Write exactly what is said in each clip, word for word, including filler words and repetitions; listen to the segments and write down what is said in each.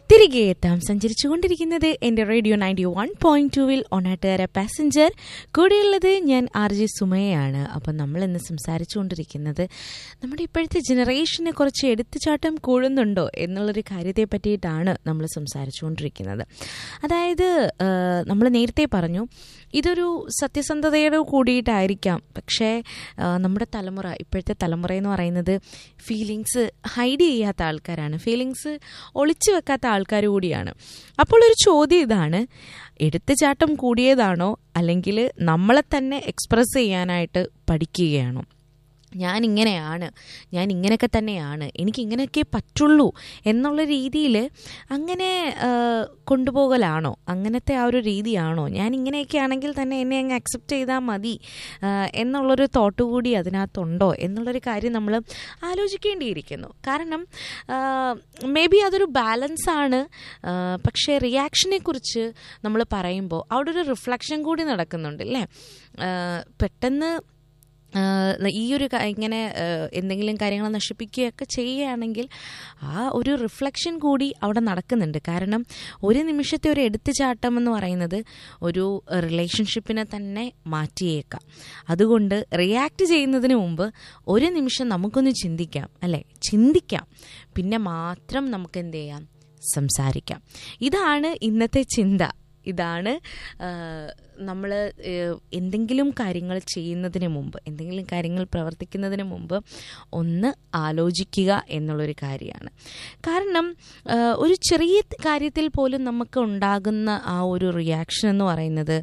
തിരികെ എത്താം. സഞ്ചരിച്ചുകൊണ്ടിരിക്കുന്നത് എൻ്റെ റേഡിയോ നയൻറ്റി വൺ പോയിന്റ് ടൂവിൽ ഒണാട്ടുകാര പാസഞ്ചർ. കൂടെയുള്ളത് ഞാൻ ആർ ജെ സുമയാണ്. അപ്പം നമ്മളിന്ന് സംസാരിച്ചുകൊണ്ടിരിക്കുന്നത് നമ്മുടെ ഇപ്പോഴത്തെ ജനറേഷനെ കുറച്ച് എടുത്തുചാട്ടം കൂടുന്നുണ്ടോ എന്നുള്ളൊരു കാര്യത്തെ പറ്റിയിട്ടാണ് നമ്മൾ സംസാരിച്ചുകൊണ്ടിരിക്കുന്നത്. അതായത് നമ്മൾ നേരത്തെ പറഞ്ഞു ഇതൊരു സത്യസന്ധതയോട് കൂടിയിട്ടായിരിക്കാം. പക്ഷേ നമ്മുടെ തലമുറ, ഇപ്പോഴത്തെ തലമുറ എന്ന് പറയുന്നത് ഫീലിങ്സ് ഹൈഡ് ചെയ്യാത്ത ആൾക്കാരാണ്, ഫീലിങ്സ് ഒളിച്ചു വെക്കാത്ത ആൾക്കാർ കൂടിയാണ്. അപ്പോൾ ഒരു ചോദ്യം ഇതാണ്, എടുത്തുചാട്ടം കൂടിയതാണോ അല്ലെങ്കിൽ നമ്മളെ തന്നെ എക്സ്പ്രസ് ചെയ്യാനായിട്ട് പഠിക്കുകയാണോ? ഞാൻ ഇങ്ങനെയാണ്, ഞാൻ ഇങ്ങനെയൊക്കെ തന്നെയാണ്, എനിക്ക് ഇങ്ങനെയൊക്കെ പറ്റുള്ളൂ എന്നുള്ള രീതിയിൽ അങ്ങനെ കൊണ്ടുപോകലാണോ? അങ്ങനത്തെ ആ ഒരു രീതിയാണോ? ഞാൻ ഇങ്ങനെയൊക്കെ ആണെങ്കിൽ തന്നെ എന്നെ അങ്ങ് അക്സെപ്റ്റ് ചെയ്താൽ മതി എന്നുള്ളൊരു തോട്ട് കൂടി അതിനകത്തുണ്ടോ എന്നുള്ളൊരു കാര്യം നമ്മൾ ആലോചിക്കേണ്ടിയിരിക്കുന്നു. കാരണം മേ ബി അതൊരു ബാലൻസാണ്. പക്ഷേ റിയാക്ഷനെ കുറിച്ച് നമ്മൾ പറയുമ്പോൾ അവിടെ ഒരു റിഫ്ലക്ഷൻ കൂടി നടക്കുന്നുണ്ട് അല്ലേ? പെട്ടെന്ന് ഈ ഒരു ഇങ്ങനെ എന്തെങ്കിലും കാര്യങ്ങൾ നശിപ്പിക്കുകയൊക്കെ ചെയ്യുകയാണെങ്കിൽ ആ ഒരു റിഫ്ലക്ഷൻ കൂടി അവിടെ നടക്കുന്നുണ്ട്. കാരണം ഒരു നിമിഷത്തെ ഒരു എടുത്തുചാട്ടം എന്ന് പറയുന്നത് ഒരു റിലേഷൻഷിപ്പിനെ തന്നെ മാറ്റിയേക്കാം. അതുകൊണ്ട് റിയാക്ട് ചെയ്യുന്നതിന് മുമ്പ് ഒരു നിമിഷം നമുക്കൊന്ന് ചിന്തിക്കാം അല്ലേ? ചിന്തിക്കാം, പിന്നെ മാത്രം നമുക്ക് എന്ത് ചെയ്യാം? സംസാരിക്കാം. ഇതാണ് ഇന്നത്തെ ചിന്ത. ഇതാണ് നമ്മൾ എന്തെങ്കിലും കാര്യങ്ങൾ ചെയ്യുന്നതിന് മുമ്പ്, എന്തെങ്കിലും കാര്യങ്ങൾ പ്രവർത്തിക്കുന്നതിന് മുമ്പ് ഒന്ന് ആലോചിക്കുക എന്നുള്ളൊരു കാര്യമാണ്. കാരണം ഒരു ചെറിയ കാര്യത്തിൽ പോലും നമുക്ക് ഉണ്ടാകുന്ന ആ ഒരു റിയാക്ഷൻ എന്ന് പറയുന്നത്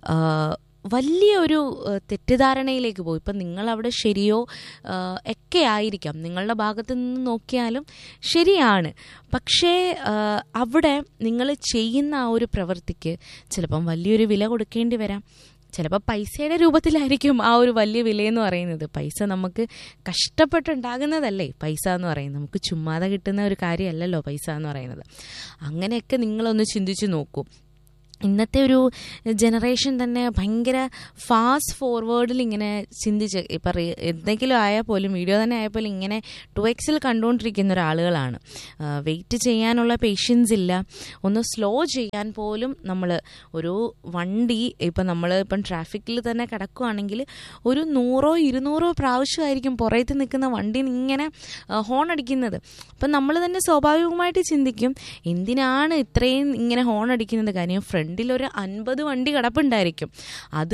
വലിയൊരു തെറ്റിദ്ധാരണയിലേക്ക് പോകും. ഇപ്പം നിങ്ങളവിടെ ശരിയോ ഒക്കെ ആയിരിക്കാം, നിങ്ങളുടെ ഭാഗത്ത് നിന്ന് നോക്കിയാലും ശരിയാണ്. പക്ഷേ അവിടെ നിങ്ങൾ ചെയ്യുന്ന ആ ഒരു പ്രവൃത്തിക്ക് ചിലപ്പം വലിയൊരു വില കൊടുക്കേണ്ടി വരാം. ചിലപ്പോൾ പൈസയുടെ രൂപത്തിലായിരിക്കും ആ ഒരു വലിയ വിലയെന്ന് പറയുന്നത്. പൈസ നമുക്ക് കഷ്ടപ്പെട്ടുണ്ടാകുന്നതല്ലേ പൈസ എന്ന് പറയുന്നത്, നമുക്ക് ചുമ്മാതെ കിട്ടുന്ന ഒരു കാര്യമല്ലല്ലോ പൈസ എന്ന് പറയുന്നത്. അങ്ങനെയൊക്കെ നിങ്ങളൊന്ന് ചിന്തിച്ച് നോക്കൂ. ഇന്നത്തെ ഒരു ജനറേഷൻ തന്നെ ഭയങ്കര ഫാസ്റ്റ് ഫോർവേഡിൽ ഇങ്ങനെ ചിന്തിച്ച് ഇപ്പം എന്തെങ്കിലും ആയാൽ പോലും, വീഡിയോ തന്നെ ആയാൽ പോലും ഇങ്ങനെ ടു എക്സിൽ കണ്ടുകൊണ്ടിരിക്കുന്ന ഒരാളുകളാണ്. വെയിറ്റ് ചെയ്യാനുള്ള പേഷ്യൻസ് ഇല്ല. ഒന്ന് സ്ലോ ചെയ്യാൻ പോലും നമ്മൾ ഒരു വണ്ടി ഇപ്പം നമ്മൾ ഇപ്പം ട്രാഫിക്കിൽ തന്നെ കിടക്കുകയാണെങ്കിൽ ഒരു നൂറോ ഇരുന്നൂറോ പ്രാവശ്യമായിരിക്കും പുറത്ത് നിൽക്കുന്ന വണ്ടി ഇങ്ങനെ ഹോൺ അടിക്കുന്നത്. അപ്പം നമ്മൾ തന്നെ സ്വാഭാവികമായിട്ട് ചിന്തിക്കും, എന്തിനാണ് ഇത്രയും ഇങ്ങനെ ഹോൺ അടിക്കുന്നത്? കാര്യം ഫ്രണ്ടിൽ ഒരു അൻപത് വണ്ടി കിടപ്പുണ്ടായിരിക്കും, അത്